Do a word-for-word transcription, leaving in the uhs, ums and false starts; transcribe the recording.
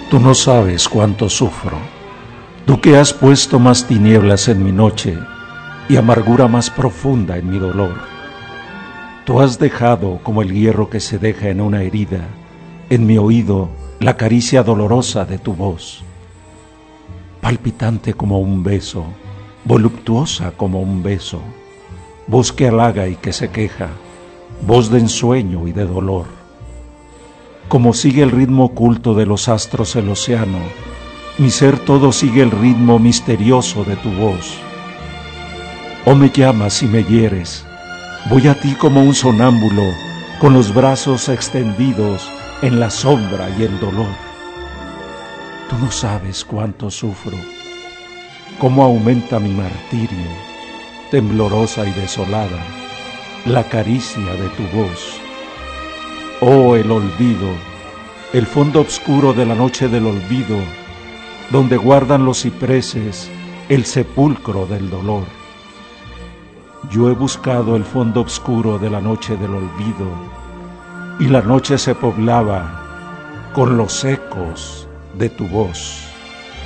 Tú no sabes cuánto sufro, tú que has puesto más tinieblas en mi noche y amargura más profunda en mi dolor. Tú has dejado, como el hierro que se deja en una herida, en mi oído la caricia dolorosa de tu voz, palpitante como un beso, voluptuosa como un beso, voz que halaga y que se queja, voz de ensueño y de dolor. Como sigue el ritmo oculto de los astros el océano, mi ser todo sigue el ritmo misterioso de tu voz. Oh, me llamas y me hieres, voy a ti como un sonámbulo, con los brazos extendidos en la sombra y el dolor. Tú no sabes cuánto sufro, cómo aumenta mi martirio, temblorosa y desolada, la caricia de tu voz. Oh, el olvido, el fondo oscuro de la noche del olvido, donde guardan los cipreses el sepulcro del dolor. Yo he buscado el fondo oscuro de la noche del olvido, y la noche se poblaba con los ecos de tu voz.